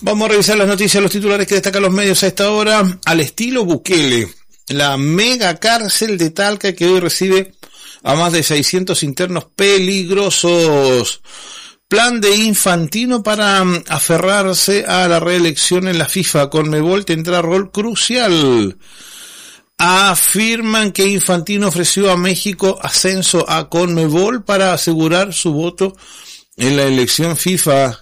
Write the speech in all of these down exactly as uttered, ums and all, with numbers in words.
Vamos a revisar las noticias, los titulares que destacan los medios a esta hora. Al estilo Bukele, la mega cárcel de Talca que hoy recibe a más de seiscientos internos peligrosos. Plan de Infantino para aferrarse a la reelección en la FIFA. Conmebol tendrá rol crucial. Afirman que Infantino ofreció a México ascenso a Conmebol para asegurar su voto en la elección FIFA.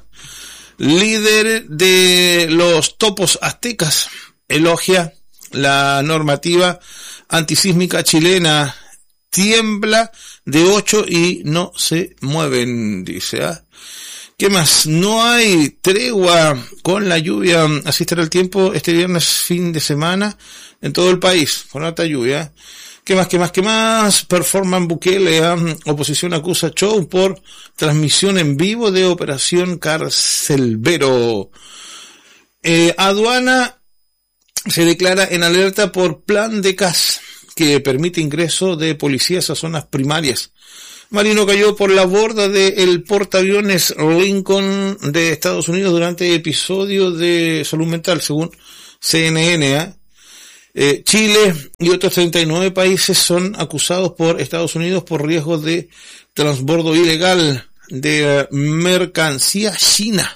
Líder de los topos aztecas elogia la normativa antisísmica chilena. Tiembla de ocho y no se mueven, dice. ¿ah? ¿Qué más? No hay tregua con la lluvia. Así estará el tiempo este viernes, fin de semana, en todo el país, con alta lluvia. ¿Qué más, qué más, qué más? Performan Bukele, ¿eh? Oposición acusa show por transmisión en vivo de Operación Carcelbero. Eh, aduana se declara en alerta por plan de C A S, que permite ingreso de policías a zonas primarias. Marino cayó por la borda del portaaviones Lincoln de Estados Unidos durante episodio de salud mental, según C N N, ¿eh? Eh, Chile y otros treinta y nueve países son acusados por Estados Unidos por riesgo de transbordo ilegal de mercancía china.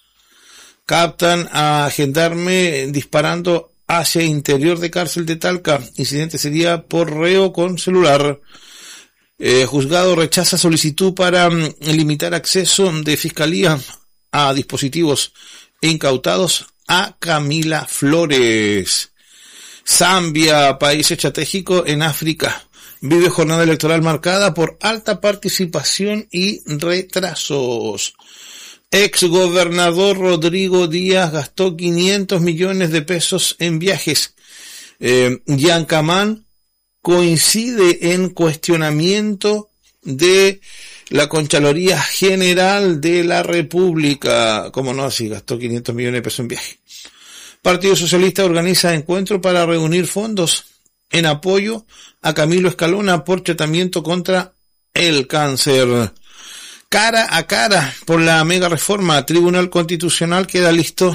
Captan a gendarme disparando hacia interior de cárcel de Talca. Incidente sería por reo con celular. Eh, juzgado rechaza solicitud para um, limitar acceso de fiscalía a dispositivos incautados a Camila Flores. Zambia, país estratégico en África, vive jornada electoral marcada por alta participación y retrasos. Exgobernador Rodrigo Díaz gastó quinientos millones de pesos en viajes. Eh, Yancamán coincide en cuestionamiento de la Contraloría General de la República. ¿Cómo no? Así gastó quinientos millones de pesos en viajes. Partido Socialista organiza encuentro para reunir fondos en apoyo a Camilo Escalona por tratamiento contra el cáncer. Cara a cara por la mega reforma, Tribunal Constitucional queda listo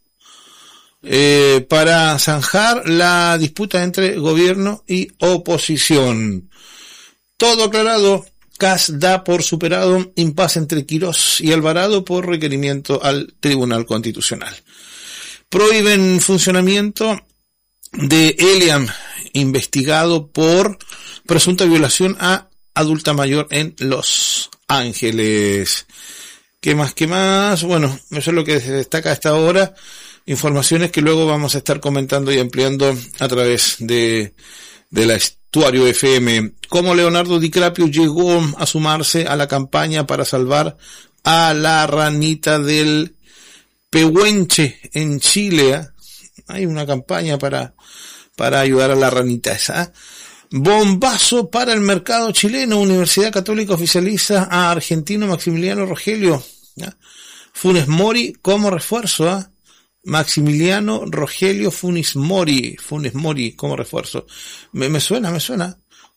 eh, para zanjar la disputa entre gobierno y oposición. Todo aclarado, C A S da por superado impasse entre Quirós y Alvarado por requerimiento al Tribunal Constitucional. Prohíben funcionamiento de Eliam, investigado por presunta violación a adulta mayor en Los Ángeles. ¿Qué más, qué más? Bueno, eso es lo que se destaca a esta hora. Informaciones que luego vamos a estar comentando y ampliando a través de, de la Estuario F M. Cómo Leonardo DiCaprio llegó a sumarse a la campaña para salvar a la ranita del Pehuenche en Chile. ¿eh? Hay una campaña para para ayudar a la ranita esa. ¿eh? Bombazo para el mercado chileno. Universidad Católica oficializa a argentino Maximiliano Rogelio. ¿eh? Funes Mori como refuerzo. ¿eh? Maximiliano Rogelio Funes Mori. Funes Mori como refuerzo. Me, me suena, me suena.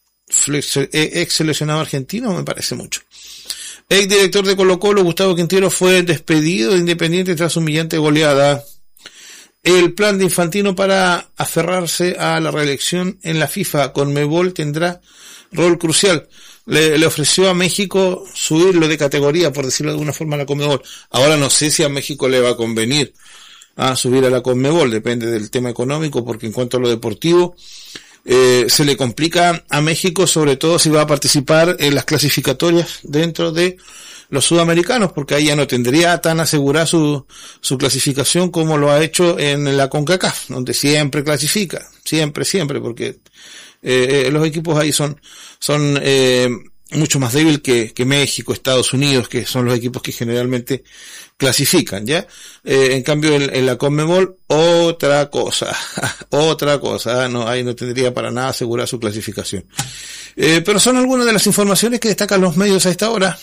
Ex seleccionado argentino, me parece mucho. Ex director de Colo Colo, Gustavo Quintero, fue despedido de Independiente tras humillante goleada. El plan de Infantino para aferrarse a la reelección en la FIFA, Conmebol tendrá rol crucial. Le, le ofreció a México subirlo de categoría, por decirlo de alguna forma, a la Conmebol. Ahora no sé si a México le va a convenir a subir a la Conmebol, depende del tema económico, porque en cuanto a lo deportivo, Eh, se le complica a México, sobre todo si va a participar en las clasificatorias dentro de los sudamericanos, porque ahí ya no tendría tan asegurada su, su clasificación como lo ha hecho en la CONCACAF, donde siempre clasifica, siempre, siempre, porque eh, los equipos ahí son, son eh, mucho más débiles que, que México, Estados Unidos, que son los equipos que generalmente clasifican, ¿ya? Eh, en cambio, en, en la Conmebol, otra cosa, otra cosa, no, ahí no tendría para nada asegurar su clasificación. Eh, pero son algunas de las informaciones que destacan los medios a esta hora.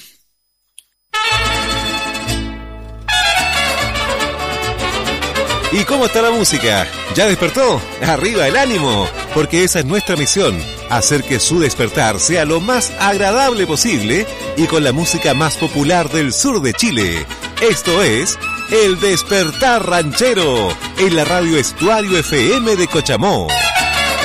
¿Y cómo está la música? ¿Ya despertó? ¡Arriba el ánimo! Porque esa es nuestra misión, hacer que su despertar sea lo más agradable posible y con la música más popular del sur de Chile. Esto es El Despertar Ranchero, en la radio Estuario F M de Cochamó.